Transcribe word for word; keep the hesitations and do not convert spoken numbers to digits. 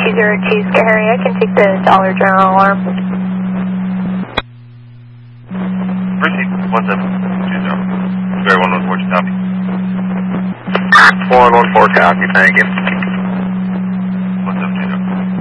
two zero two, Harry. I can take the Dollar General alarm. Proceed, one seven two zero. Square one one four, copy. one one four, copy, thank you.